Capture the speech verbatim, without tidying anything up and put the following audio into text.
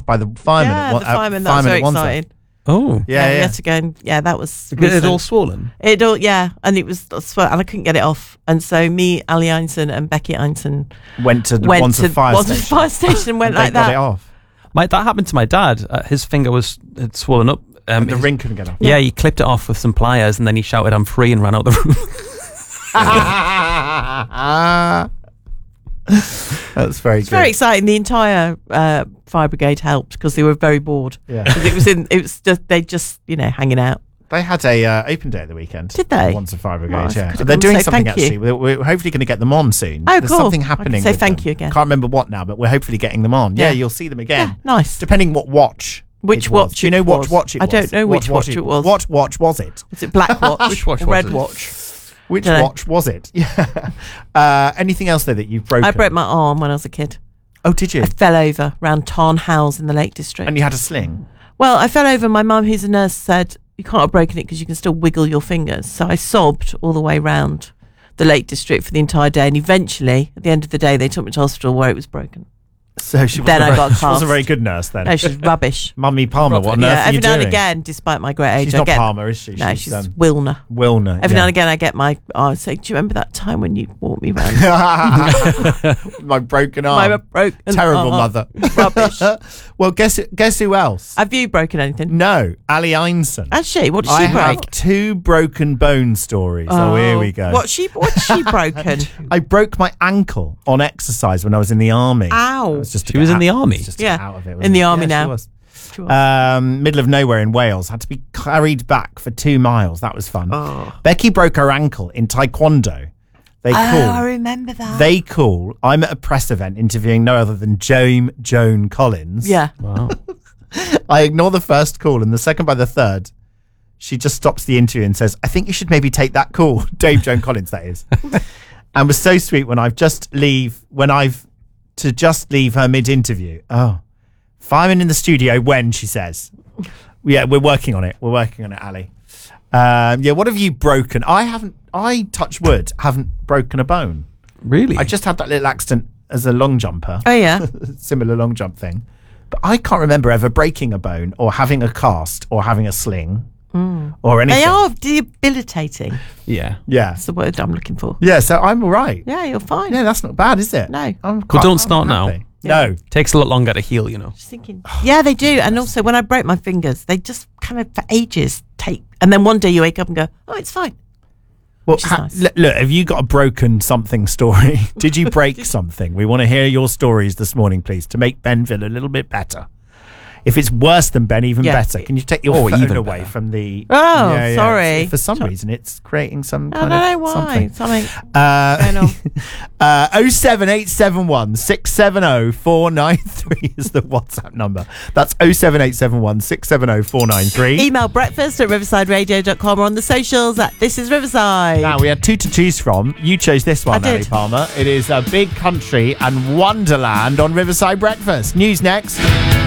off by the fireman. Yeah, at, the fireman. That was very exciting. Oh, yeah, yeah. We yeah. had to go and yeah, that was. It recent. all swollen. It all yeah, and it was and I couldn't get it off, and so me, Ali Einson, and Becky Einson Went to the went Wandsworth to fire Wandsworth station. fire station and went They like got that. it off. My, that happened to my dad. Uh, his finger was had swollen up. Um, The his- ring couldn't get off. Yeah, he clipped it off with some pliers, and then he shouted, "I'm free," and ran out the room. That's very It's good. very exciting. The entire uh, fire brigade helped because they were very bored. Yeah. 'Cause it was in. It was just they just you know hanging out. They had a uh, open day at the weekend. Did they? Once a fire brigade, Oh, I yeah. could have They're come doing say something thank you. actually. We're, we're hopefully going to get them on soon. Oh, There's cool. something I can happening. say with thank them. you again. Can't remember what now, but we're hopefully getting them on. Yeah, Yeah. you'll see them again. Yeah, nice. Depending what watch. Which it was. watch Do you know it what was? watch it I was? don't know What which watch it was. What watch was it? Was it Black Watch? Which watch or was Red it? Watch? Which Dunno. watch was it? Yeah. Uh, anything else though that you've broken? I broke my arm when I was a kid. Oh, did you? I fell over round Tarn House in the Lake District. And you had a sling. Well, I fell over. My mum, who's a nurse, said you can't have broken it because you can still wiggle your fingers. So I sobbed all the way round the Lake District for the entire day, and eventually, at the end of the day, they took me to hospital where it was broken. So she Then wasn't, I a, got very, she wasn't cast. a very good nurse then. No, she's rubbish. Mummy Palmer, what on earth Yeah, are every you now and doing? again, despite my great age, She's I not get Palmer, is she? no, she's she's um, Wilner. Wilner. Every yeah. now and again, I get my. Oh, I say, do you remember that time when you walked me round? My broken arm. my broken Terrible arm. mother. Rubbish. Well, guess guess who else? Have you broken anything? No, Ali Einson. Has she? What did she I break? have two broken bone stories. Oh, here we go. What she? What's she broken? I broke my ankle on exercise when I was in the army. Ow. It was just to She get was in out- the army? it was just to Yeah. get out of it, In wasn't the it? army Yeah, she now. was. She was. Um, middle of nowhere in Wales. Had to be carried back for two miles. That was fun. Oh. Becky broke her ankle in taekwondo. They Oh, call. I remember that. They call. I'm at a press event interviewing no other than Joan Joan Collins. yeah. Wow. I ignore the first call, and the second by the third, she just stops the interview and says, "I think you should maybe take that call." Dave Joan Collins, that is, and was so sweet when I've just leave when I've to just leave her mid interview. Oh, fireman in the studio when she says, "Yeah, we're working on it. We're working on it, Ali." Um, yeah, what have you broken? I haven't. I touch wood. Haven't broken a bone. Really? I just had that little accident as a long jumper. Oh yeah. Similar long jump thing. But I can't remember ever breaking a bone or having a cast or having a sling or anything. They are debilitating. yeah. Yeah. That's the word I'm looking for. Yeah, so I'm all right. Yeah, you're fine. Yeah, that's not bad, is it? No. I'm quite, don't I'm start now. happy. No. Takes a lot longer to heal, you know. Just thinking. Yeah, they do. And also, when I break my fingers, they just kind of for ages take. And then one day you wake up and go, "Oh, it's fine." Well, Which is ha- nice. l- look, have you got a broken something story? Did you break something? We want to hear your stories this morning, please, to make Ben feel a little bit better. If it's worse than Ben, even Yeah. better. Can you take your Oh, phone even away better. from the... Oh, sorry. For some reason, it's creating some I kind don't know of why. something. Something. Uh, going on. uh, oh seven eight seven one six seven oh four nine three is the WhatsApp number. That's oh seven eight seven one six seven oh four nine three. Email breakfast at riverside radio dot com or on the socials at This Is Riverside. Now, we had two to choose from. You chose this one, I did. Ali Palmer. It is a big country and wonderland on Riverside Breakfast. News next.